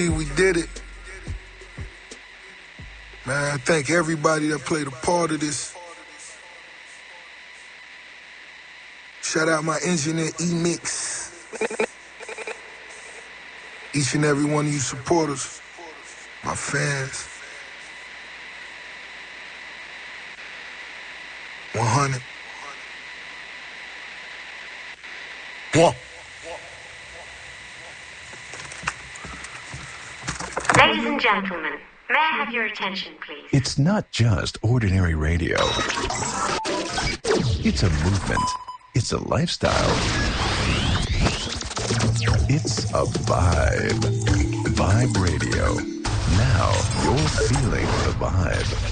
We did it. Man, I thank everybody that played a part of this. Shout out my engineer, E-Mix. Each and every one of you supporters, my fans. 100. One. Ladies and gentlemen, may I have your attention, please? It's not just ordinary radio. It's a movement. It's a lifestyle. It's a vibe. Vibe Radio. Now you're feeling the vibe.